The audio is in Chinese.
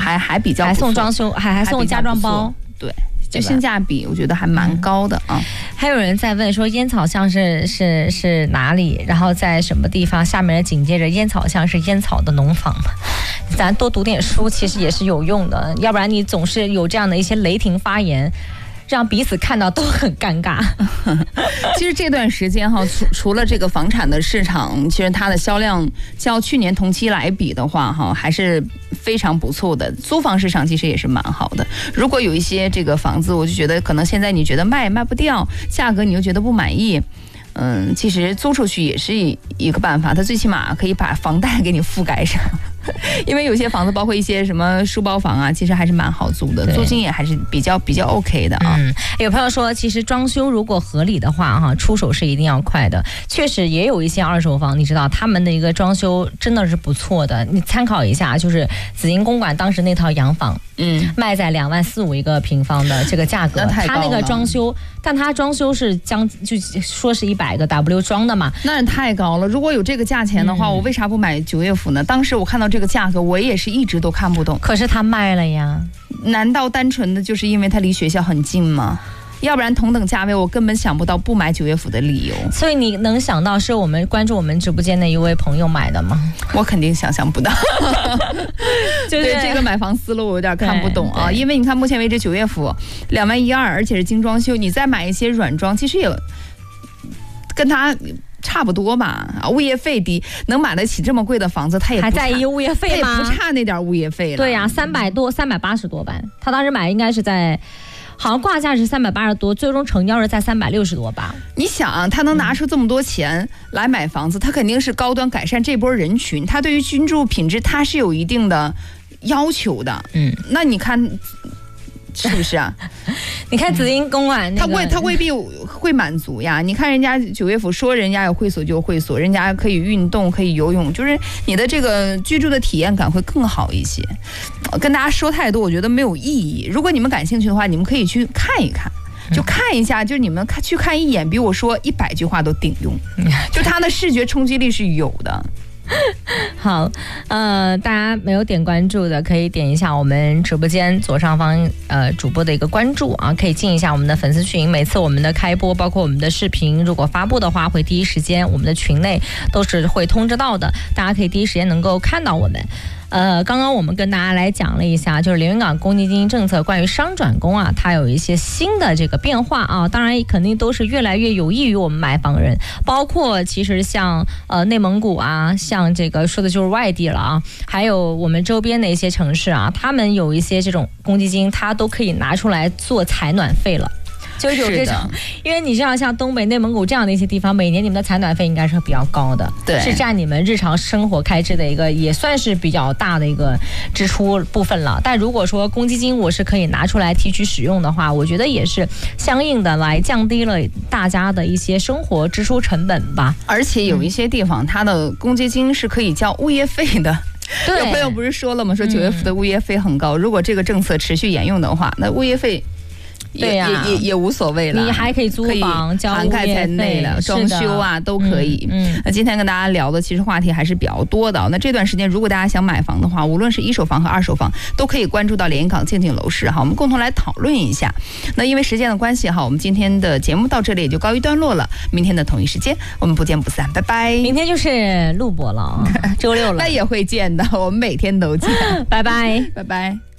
还比较不错， 还送装修，还送家装包， 对。就性价比我觉得还蛮高的啊。 还有人在问说烟草巷是哪里，然后在什么地方，下面紧接着烟草巷是烟草的农场嘛。咱多读点书其实也是有用的，要不然你总是有这样的一些雷霆发言，让彼此看到都很尴尬。 其实这段时间哈，除了这个房产的市场，其实它的销量较去年同期来比的话哈，还是非常不错的。租房市场其实也是蛮好的。如果有一些这个房子，我就觉得可能现在你觉得卖不掉，价格你又觉得不满意。其实租出去也是一个办法，它最起码可以把房贷给你覆盖上。因为有些房子，包括一些什么书包房啊，其实还是蛮好租的，租金也还是比较 OK 的啊。 有朋友说，其实装修如果合理的话，哈，出手是一定要快的。确实也有一些二手房，你知道他们的一个装修真的是不错的，你参考一下，就是紫金公馆当时那套洋房，卖在2.4万5一个平方的这个价格，他那个装修，但他装修是就说是100个 W 装的嘛， 那也太高了。如果有这个价钱的话，我为啥不买9月府呢？当时我看到这个价格，我也是一直都看不懂。 可是他卖了呀， 难道单纯的就是因为它离学校很近吗？要不然同等价位，我根本想不到不买9月府的理由。 所以你能想到是我们关注我们直播间的一位朋友买的吗？ 我肯定想象不到。 就是对这个买房思路我有点看不懂啊，因为你看目前为止9月府2.1万2，而且是精装修，你再买一些软装，其实也跟它差不多吧，物业费低，能买得起这么贵的房子，他也还在意物业费吗？ 他也不差那点物业费了。 对呀，380多吧。他当时买应该是在，好像挂价是380多，最终成交是在360多吧。 你想，他能拿出这么多钱来买房子，他肯定是高端改善这波人群，他对于居住品质他是有一定的要求的。那你看。是不是啊？ 你看紫金公馆， 他未必会满足呀。你看人家9月府说人家有会所就有会所，人家可以运动可以游泳，就是你的这个居住的体验感会更好一些。跟大家说太多我觉得没有意义，如果你们感兴趣的话，你们可以去看一看，就看一下，就你们去看一眼，比我说100句话都顶用。就它的视觉冲击力是有的。 好，大家没有点关注的可以点一下我们直播间左上方主播的一个关注啊，可以进一下我们的粉丝群。每次我们的开播，包括我们的视频，如果发布的话，会第一时间我们的群内都是会通知到的，大家可以第一时间能够看到我们。刚刚我们跟大家来讲了一下，就是连云港公积金政策关于商转公啊，它有一些新的这个变化啊，当然肯定都是越来越有益于我们买房人，包括其实像内蒙古啊，像这个说的就是外地了啊，还有我们周边的一些城市啊，他们有一些这种公积金，它都可以拿出来做采暖费了。就有这种，因为你知道像东北、内蒙古这样的一些地方，每年你们的采暖费应该是比较高的， 对， 是占你们日常生活开支的一个，也算是比较大的一个支出部分了。但如果说公积金我是可以拿出来提取使用的话，我觉得也是相应的来降低了大家的一些生活支出成本吧。 而且有一些地方，它的公积金是可以交物业费的。 对， 有朋友不是说了吗？说9月份的物业费很高，如果这个政策持续沿用的话，那物业费。 对呀， 也无所谓了， 你还可以租房、交涵盖在内了，装修啊都可以。那今天跟大家聊的其实话题还是比较多的。那这段时间如果大家想买房的话，无论是一手房和二手房，都可以关注到连云港静静楼市哈，我们共同来讨论一下。那因为时间的关系哈，我们今天的节目到这里也就告一段落了。明天的同一时间我们不见不散，拜拜。 明天就是录播了，周六了， 那也会见的，我们每天都见， 拜拜， 拜拜。